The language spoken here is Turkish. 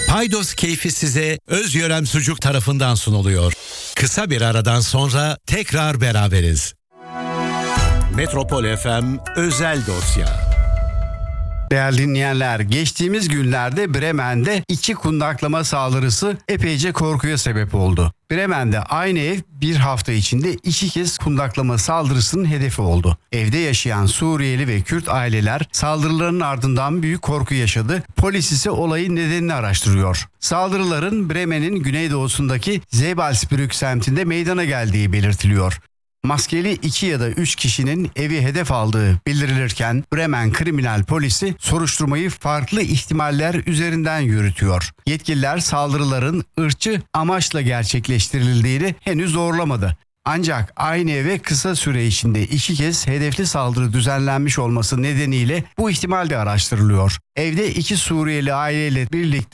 Paydos keyfi size Özgören Sucuk tarafından sunuluyor. Kısa bir aradan sonra tekrar beraberiz. Metropol FM özel dosya. Değerli dinleyenler, geçtiğimiz günlerde Bremen'de 2 kundaklama saldırısı epeyce korkuya sebep oldu. Bremen'de aynı ev bir hafta içinde 2 kez kundaklama saldırısının hedefi oldu. Evde yaşayan Suriyeli ve Kürt aileler saldırıların ardından büyük korku yaşadı. Polis ise olayın nedenini araştırıyor. Saldırıların Bremen'in güneydoğusundaki Zeebalsbrück semtinde meydana geldiği belirtiliyor. Maskeli 2 ya da 3 kişinin evi hedef aldığı bildirilirken Bremen Kriminal Polisi soruşturmayı farklı ihtimaller üzerinden yürütüyor. Yetkililer saldırıların ırkçı amaçla gerçekleştirildiğini henüz doğrulamadı. Ancak aynı eve kısa süre içinde 2 kez hedefli saldırı düzenlenmiş olması nedeniyle bu ihtimal de araştırılıyor. Evde 2 Suriyeli aileyle birlikte